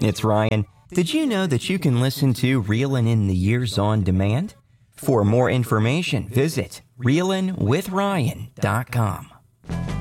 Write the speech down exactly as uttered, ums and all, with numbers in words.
It's Ryan. Did you know that you can listen to Reelin' in the Years on demand? For more information, visit reelin with ryan dot com.